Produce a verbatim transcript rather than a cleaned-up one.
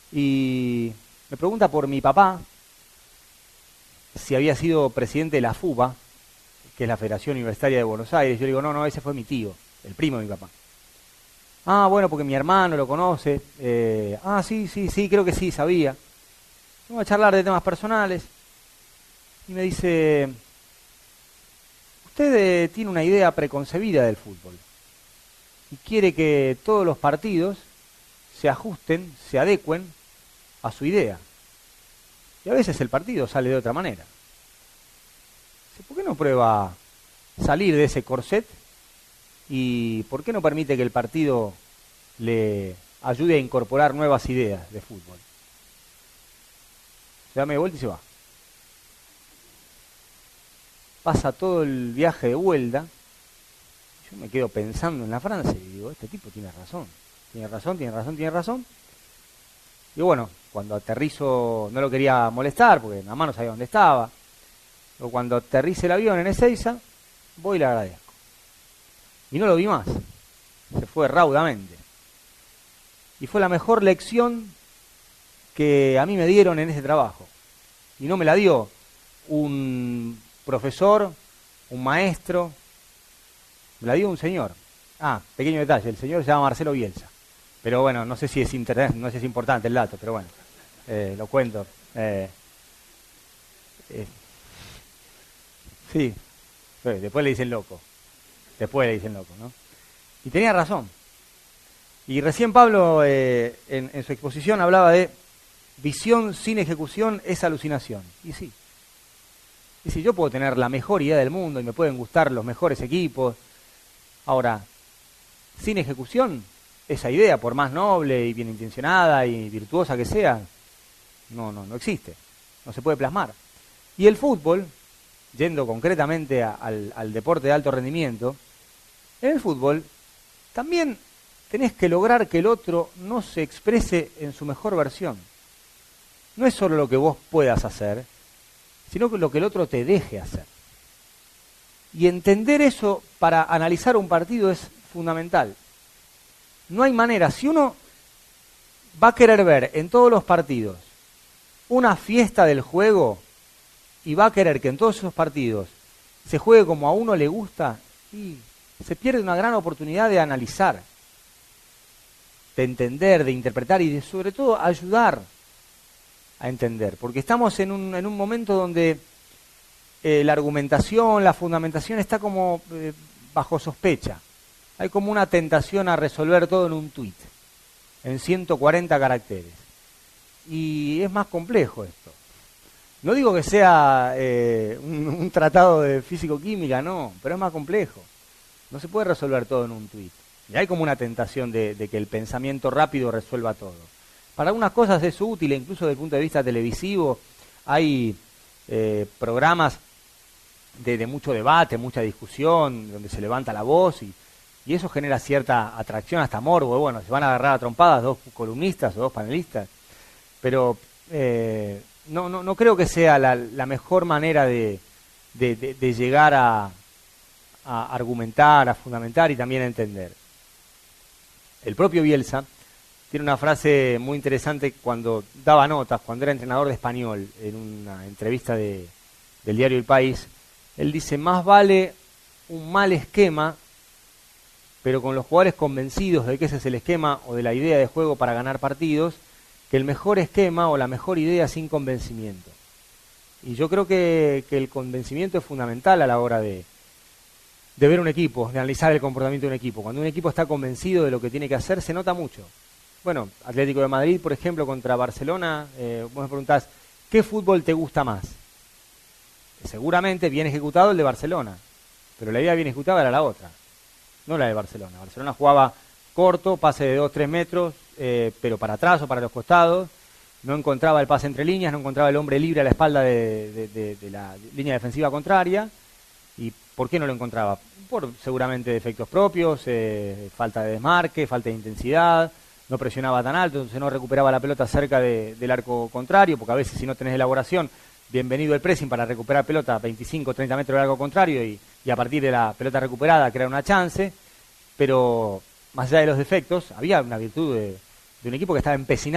y me pregunta por mi papá, si había sido presidente de la FUBA, que es la Federación Universitaria de Buenos Aires. Yo le digo, no, no, ese fue mi tío, el primo de mi papá. Ah, bueno, porque mi hermano lo conoce. Eh, ah, sí, sí, sí, creo que sí, sabía. Vamos a charlar de temas personales. Y me dice, usted eh, tiene una idea preconcebida del fútbol y quiere que todos los partidos se ajusten, se adecuen a su idea. Y a veces el partido sale de otra manera. ¿Por qué no prueba salir de ese corset y por qué no permite que el partido le ayude a incorporar nuevas ideas de fútbol? Se da media vuelta y se va. Pasa todo el viaje de vuelta. Yo me quedo pensando en la frase y digo, este tipo tiene razón. Tiene razón, tiene razón, tiene razón. Y bueno, cuando aterrizo, no lo quería molestar porque nada más no sabía dónde estaba. Pero cuando aterrice el avión en Ezeiza, voy y le agradezco. Y no lo vi más. Se fue raudamente. Y fue la mejor lección que a mí me dieron en ese trabajo. Y no me la dio un profesor, un maestro, me la dio un señor. Ah, pequeño detalle, el señor se llama Marcelo Bielsa. Pero bueno, no sé si es internet, no sé si es importante el dato, pero bueno, eh, lo cuento. Eh, eh, sí, después le dicen loco. Después le dicen loco, ¿no? Y tenía razón. Y recién Pablo, eh, en, en su exposición, hablaba de visión sin ejecución es alucinación. Y sí. Y sí, yo puedo tener la mejor idea del mundo y me pueden gustar los mejores equipos. Ahora, sin ejecución, esa idea, por más noble y bien intencionada y virtuosa que sea, no, no, no existe. No se puede plasmar. Y el fútbol, yendo concretamente a, al, al deporte de alto rendimiento, en el fútbol también tenés que lograr que el otro no se exprese en su mejor versión. No es solo lo que vos puedas hacer, sino que lo que el otro te deje hacer. Y entender eso para analizar un partido es fundamental. No hay manera, si uno va a querer ver en todos los partidos una fiesta del juego y va a querer que en todos esos partidos se juegue como a uno le gusta, y se pierde una gran oportunidad de analizar, de entender, de interpretar y de sobre todo ayudar a entender, porque estamos en un, en un momento donde eh, la argumentación, la fundamentación está como eh, bajo sospecha. Hay como una tentación a resolver todo en un tuit, en ciento cuarenta caracteres. Y es más complejo esto. No digo que sea eh, un, un tratado de físico-química, no, pero es más complejo. No se puede resolver todo en un tuit. Y hay como una tentación de, de que el pensamiento rápido resuelva todo. Para algunas cosas es útil, incluso desde el punto de vista televisivo, hay eh, programas de, de mucho debate, mucha discusión, donde se levanta la voz y, y eso genera cierta atracción, hasta morbo. Bueno, se van a agarrar a trompadas dos columnistas o dos panelistas, pero eh, no, no, no creo que sea la, la mejor manera de, de, de, de llegar a, a argumentar, a fundamentar y también a entender. El propio Bielsa tiene una frase muy interesante cuando daba notas, cuando era entrenador de español, en una entrevista de, del diario El País. Él dice, más vale un mal esquema, pero con los jugadores convencidos de que ese es el esquema o de la idea de juego para ganar partidos, que el mejor esquema o la mejor idea sin convencimiento. Y yo creo que, que el convencimiento es fundamental a la hora de, de ver un equipo, de analizar el comportamiento de un equipo. Cuando un equipo está convencido de lo que tiene que hacer, se nota mucho. Bueno, Atlético de Madrid, por ejemplo, contra Barcelona, eh, vos me preguntás, ¿qué fútbol te gusta más? Seguramente bien ejecutado el de Barcelona, pero la idea bien ejecutada era la otra, no la de Barcelona. Barcelona jugaba corto, pase de dos a tres metros, eh, pero para atrás o para los costados, no encontraba el pase entre líneas, no encontraba el hombre libre a la espalda de, de, de, de la línea defensiva contraria. ¿Y por qué no lo encontraba? Por seguramente defectos propios, eh, falta de desmarque, falta de intensidad, no presionaba tan alto, entonces no recuperaba la pelota cerca de, del arco contrario, porque a veces si no tenés elaboración, bienvenido el pressing para recuperar pelota a veinticinco o treinta metros del arco contrario y, y a partir de la pelota recuperada crear una chance, pero más allá de los defectos, había una virtud de, de un equipo que estaba empecinado